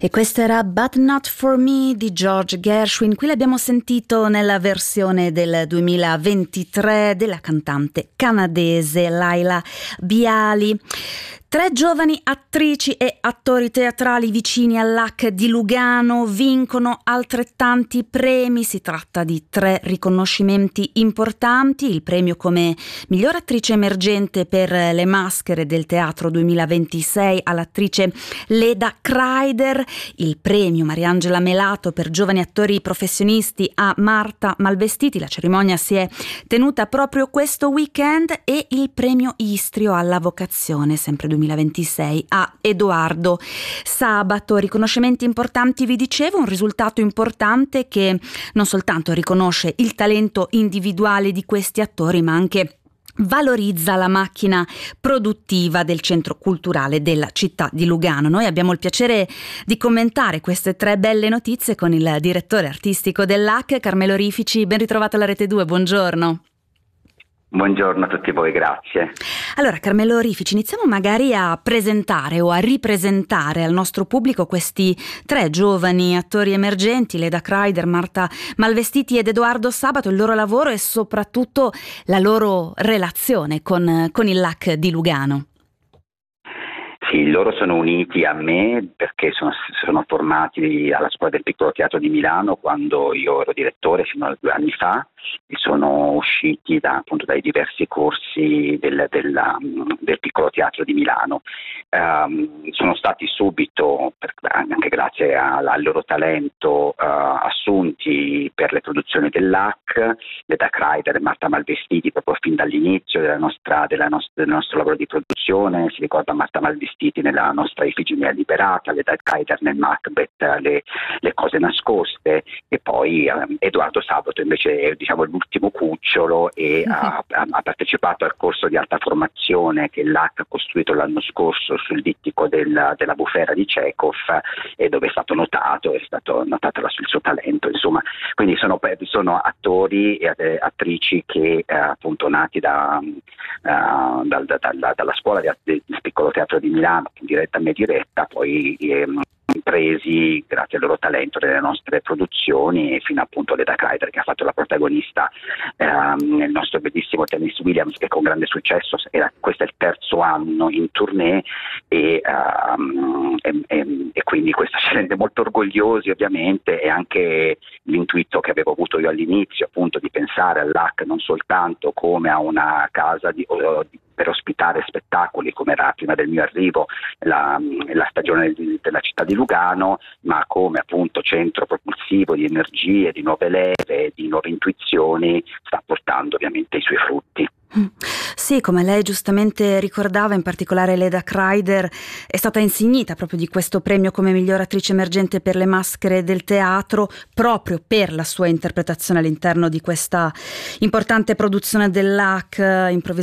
E questo era But Not For Me di George Gershwin. Qui l'abbiamo sentito nella versione del 2023 della cantante canadese Laila Biali. 3 giovani attrici e attori teatrali vicini all'Hack di Lugano vincono altrettanti premi. Si tratta di 3 riconoscimenti importanti: il premio come miglior attrice emergente per Le Maschere del Teatro 2026 all'attrice Leda Kreider, il premio Mariangela Melato per giovani attori professionisti a Marta Malvestiti, la cerimonia si è tenuta proprio questo weekend, e il premio Istrio alla vocazione, sempre 2026, a Edoardo Sabato. Riconoscimenti importanti, vi dicevo, un risultato importante che non soltanto riconosce il talento individuale di questi attori, ma anche valorizza la macchina produttiva del centro culturale della città di Lugano. Noi abbiamo il piacere di commentare queste 3 belle notizie con il direttore artistico dell'Hack, Carmelo Rifici. Ben ritrovato alla Rete 2, buongiorno. Buongiorno a tutti voi, grazie. Allora, Carmelo Rifici, iniziamo magari a presentare o a ripresentare al nostro pubblico questi 3 giovani attori emergenti, Leda Kreider, Marta Malvestiti ed Edoardo Sabato, il loro lavoro e soprattutto la loro relazione con il Hack di Lugano. Sì, loro sono uniti a me perché sono formati alla Scuola del Piccolo Teatro di Milano quando io ero direttore fino a 2 anni fa, e sono usciti dai diversi corsi del Piccolo Teatro di Milano. Sono stati subito, anche grazie al loro talento, assunti per le produzioni dell'Hack. Leda Kreider e Marta Malvestiti proprio fin dall'inizio del nostro lavoro di produzione. Si ricorda Marta Malvestiti nella nostra Ifigenia Liberata, Leda Kreider nel Macbeth le cose nascoste, e poi Edoardo Sabato invece è l'ultimo cucciolo e ha partecipato al corso di alta formazione che l'Hack ha costruito l'anno scorso sul dittico della bufera di Chekhov, e dove è stato notato il suo talento, insomma. Quindi sono attori e attrici che appunto nati dalla scuola del Piccolo Teatro di Milano, in diretta e me diretta, poi presi grazie al loro talento nelle nostre produzioni, e fino appunto a Leda Kreider, che ha fatto la protagonista nel nostro bellissimo Tennessee Williams, che con grande successo questo è il 3° anno in tournée, e quindi questo ci rende molto orgogliosi, ovviamente, e anche l'intuito che avevo avuto io all'inizio, appunto, di pensare all'Hack non soltanto come a una casa per ospitare spettacoli, come era prima del mio arrivo la stagione della città di Lugano, ma come appunto centro propulsivo di energie, di nuove leve, di nuove intuizioni, sta portando ovviamente i suoi frutti. Sì, come lei giustamente ricordava, in particolare Leda Kreider è stata insignita proprio di questo premio come miglior attrice emergente per Le Maschere del Teatro, proprio per la sua interpretazione all'interno di questa importante produzione dell'Hack,